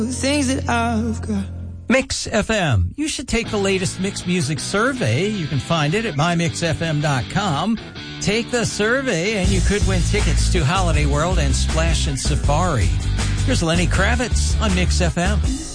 things that I've got. Mix FM. You should take the latest Mix Music survey. You can find it at mymixfm.com. Take the survey and you could win tickets to Holiday World and Splash and Safari. Here's Lenny Kravitz on Mix FM.